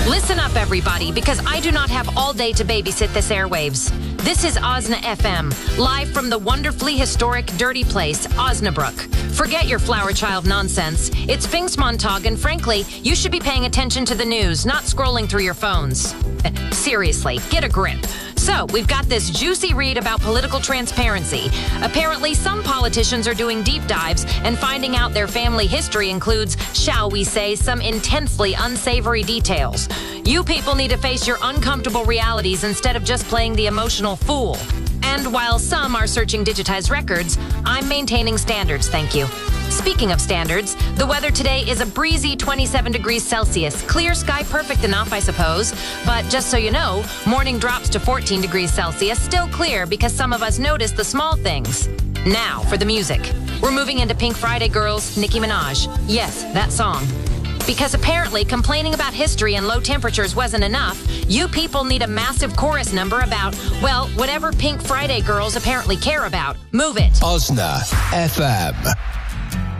Listen up, everybody, because I do not have all day to babysit this airwaves. This is Osna FM, live from the wonderfully historic, dirty place, Osnabrück. Forget your flower child nonsense. It's Pfingstmontag, and frankly, you should be paying attention to the news, not scrolling through your phones. Seriously, get a grip. So, we've got this juicy read about political transparency. Apparently, some politicians are doing deep dives and finding out their family history includes, shall we say, some intensely unsavory details. You people need to face your uncomfortable realities instead of just playing the emotional fool. And while some are searching digitized records, I'm maintaining standards, thank you. Speaking of standards, the weather today is a breezy 27 degrees Celsius. Clear sky, perfect enough, I suppose. But just so you know, morning drops to 14 degrees Celsius. Still clear because some of us notice the small things. Now for the music. We're moving into Pink Friday, girls. Nicki Minaj. Yes, that song. Because apparently complaining about history and low temperatures wasn't enough, you people need a massive chorus number about, well, whatever Pink Friday girls apparently care about. Move it. Osna FM.